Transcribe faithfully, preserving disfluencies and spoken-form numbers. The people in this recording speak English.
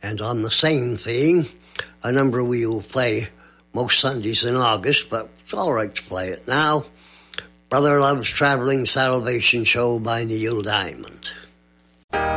And on the same theme, a number we will play most Sundays in August, but it's all right to play it now. Brother Love's Traveling Salvation Show by Neil Diamond.